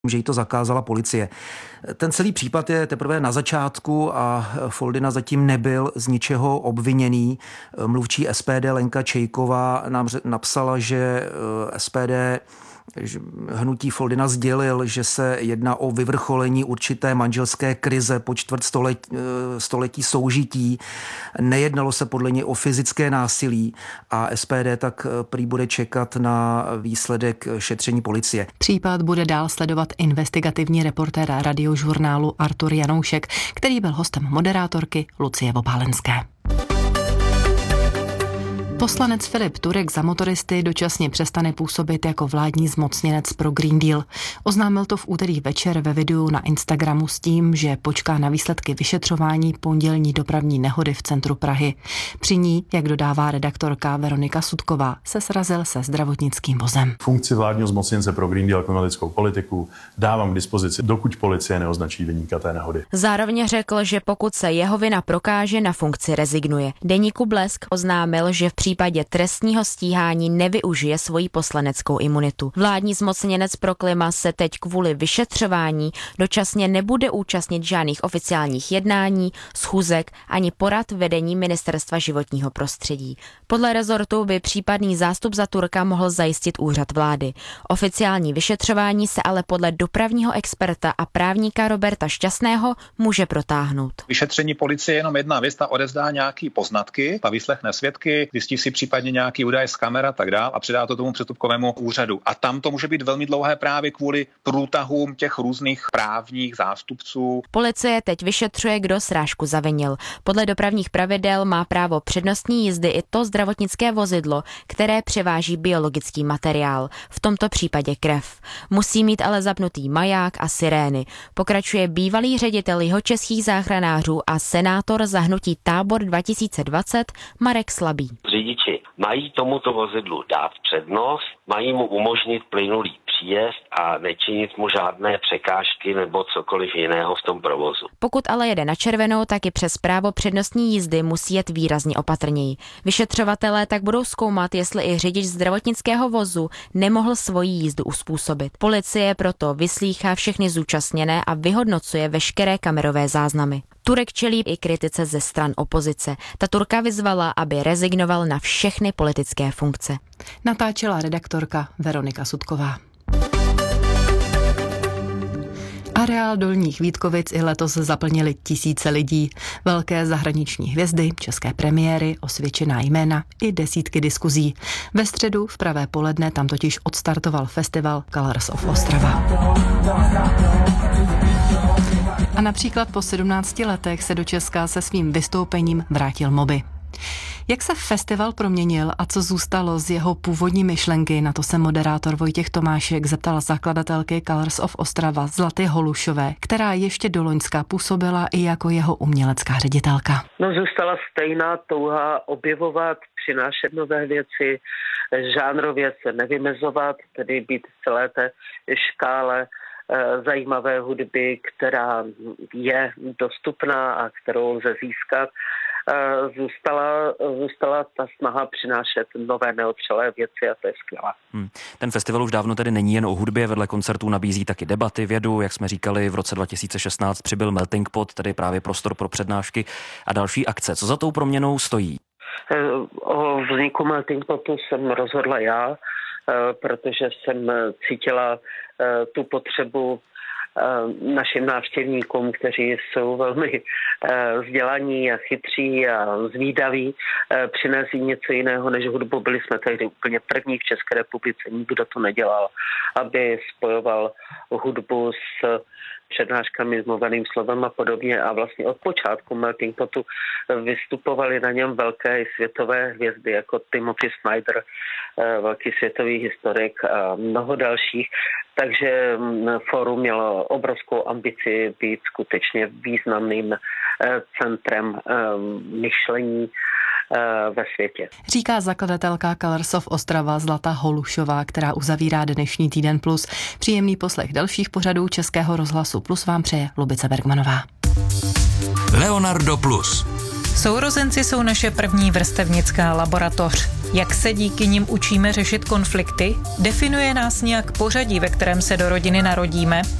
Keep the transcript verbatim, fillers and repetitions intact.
že jí to zakázala policie. Ten celý případ je teprve na začátku a Foldyna zatím nebyl z ničeho obviněný. Mluvčí S P D Lenka Čejková nám napsala, že S P D hnutí Foldyna sdělil, že se jedná o vyvrcholení určité manželské krize po čtvrt století, století soužití. Nejednalo se podle něj o fyzické násilí a S P D tak prý bude čekat na výsledek šetření policie. Případ bude dál sledovat investigativní reportér Radiožurnálu Artur Janoušek, který byl hostem moderátorky Lucie Vopálenské. Poslanec Filip Turek za motoristy dočasně přestane působit jako vládní zmocněnec pro Green Deal. Oznámil to v úterý večer ve videu na Instagramu s tím, že počká na výsledky vyšetřování pondělní dopravní nehody v centru Prahy. Při ní, jak dodává redaktorka Veronika Sudková, se srazil se zdravotnickým vozem. Funkci vládního zmocněnce pro Green Deal a klimatickou politiku dávám k dispozici, dokud policie neoznačí viníka té nehody. Zároveň řekl, že pokud se jeho vina prokáže, na funkci rezignuje. Deníku Blesk oznámil, že v V případě trestního stíhání nevyužije svoji poslaneckou imunitu. Vládní zmocněnec pro klima se teď kvůli vyšetřování dočasně nebude účastnit žádných oficiálních jednání, schůzek ani porad vedení Ministerstva životního prostředí. Podle rezortu by případný zástup za Turka mohl zajistit úřad vlády. Oficiální vyšetřování se ale podle dopravního experta a právníka Roberta Šťastného může protáhnout. Vyšetření policie je jenom jedna věc, ta odezdá nějaký poznatky, ta vyslechne svědky, zjistí si případně nějaký údaj z kamer a tak dál a předá to tomu přestupkovému úřadu. A tam to může být velmi dlouhé právě kvůli průtahům těch různých právních zástupců. Policie teď vyšetřuje, kdo srážku zavinil. Podle dopravních pravidel má právo přednostní jízdy i to zdravotnické vozidlo, které převáží biologický materiál, v tomto případě krev. Musí mít ale zapnutý maják a sirény. Pokračuje bývalý ředitel jihočeských záchranářů a senátor za hnutí Tábor dva tisíce dvacet Marek Slabý. Řidiči mají tomuto vozidlu dát přednost, mají mu umožnit plynulý příjezd a nečinit mu žádné překážky nebo cokoliv jiného v tom provozu. Pokud ale jede na červenou, tak i přes právo přednostní jízdy musí jet výrazně opatrněji. Vyšetřovatelé tak budou zkoumat, jestli i řidič zdravotnického vozu nemohl svoji jízdu uspůsobit. Policie proto vyslýchá všechny zúčastněné a vyhodnocuje veškeré kamerové záznamy. Turek čelí i kritice ze stran opozice. Ta Turka vyzvala, aby rezignoval na všechny politické funkce. Natáčela redaktorka Veronika Sudková. Areál Dolních Vítkovic i letos zaplnili tisíce lidí. Velké zahraniční hvězdy, české premiéry, osvědčená jména i desítky diskuzí. Ve středu v pravé poledne tam totiž odstartoval festival Colors of Ostrava. A například po sedmnácti letech se do Česka se svým vystoupením vrátil Moby. Jak se festival proměnil a co zůstalo z jeho původní myšlenky, na to se moderátor Vojtěch Tomášek zeptal zakladatelky Colors of Ostrava Zlaty Holušové, která ještě do loňska působila i jako jeho umělecká ředitelka. No, zůstala stejná touha objevovat, přinášet nové věci, žánrově se nevymezovat, tedy být v celé té škále zajímavé hudby, která je dostupná a kterou lze získat. Zůstala, zůstala ta snaha přinášet nové neotřelé věci a to je skvělé. Hmm. Ten festival už dávno tedy není jen o hudbě, vedle koncertů nabízí taky debaty, vědu, jak jsme říkali, v roce dva tisíce šestnáct přibyl Melting Pot, tedy právě prostor pro přednášky a další akce. Co za tou proměnou stojí? O vzniku Melting Potu jsem rozhodla já, protože jsem cítila tu potřebu našim návštěvníkům, kteří jsou velmi vzdělaní a chytří a zvídaví, přinést něco jiného než hudbu. Byli jsme tehdy úplně první v České republice, nikdo to nedělal, aby spojoval hudbu s přednáškami, s mluveným slovem a podobně. A vlastně od počátku Melting Potu vystupovali na něm velké světové hvězdy, jako Timothy Snyder, velký světový historik a mnoho dalších. Takže fórum mělo obrovskou ambici být skutečně významným centrem myšlení ve světě. Říká zakladatelka Colors of Ostrava Zlata Holušová, která uzavírá dnešní Týden Plus. Příjemný poslech dalších pořadů Českého rozhlasu Plus vám přeje Lubice Bergmanová. Leonardo Plus. Sourozenci jsou naše první vrstevnická laboratoř. Jak se díky nim učíme řešit konflikty? Definuje nás nějak pořadí, ve kterém se do rodiny narodíme?